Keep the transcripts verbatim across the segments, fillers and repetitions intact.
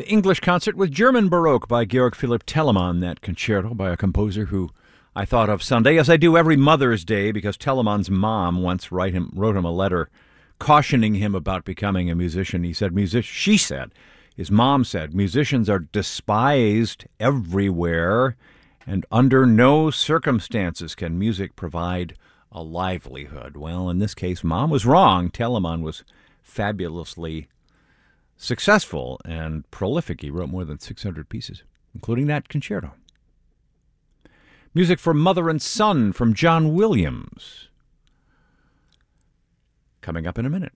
The English Concert with German Baroque by Georg Philipp Telemann, that concerto by a composer who I thought of Sunday, as I do every Mother's Day, because Telemann's mom once write him, wrote him a letter cautioning him about becoming a musician. He said, music, she said, his mom said, musicians are despised everywhere, and under no circumstances can music provide a livelihood. Well, in this case, Mom was wrong. Telemann was fabulously successful and prolific. He wrote more than six hundred pieces, including that concerto. Music for Mother and Son from John Williams. Coming up in a minute.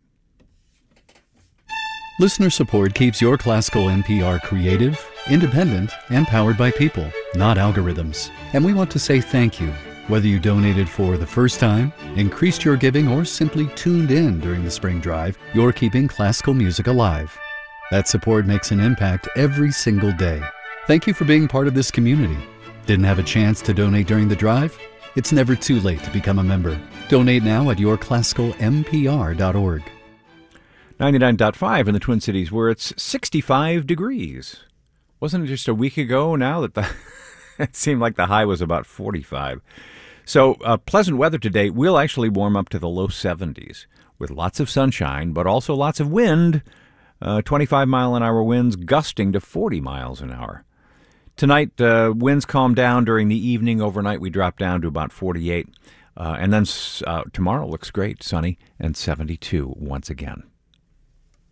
Listener support keeps your classical N P R creative, independent, and powered by people, not algorithms. And we want to say thank you. Whether you donated for the first time, increased your giving, or simply tuned in during the spring drive, you're keeping classical music alive. That support makes an impact every single day. Thank you for being part of this community. Didn't have a chance to donate during the drive? It's never too late to become a member. Donate now at your classical m p r dot org. ninety-nine point five in the Twin Cities, where it's sixty-five degrees. Wasn't it just a week ago now that the it seemed like the high was about forty-five? So uh, pleasant weather today. Will actually warm up to the low seventies with lots of sunshine, but also lots of wind. Uh, twenty-five mile an hour winds gusting to forty miles an hour. Tonight, uh, winds calm down during the evening. Overnight, we drop down to about forty-eight. Uh, and then uh, tomorrow looks great, sunny, and seventy-two once again.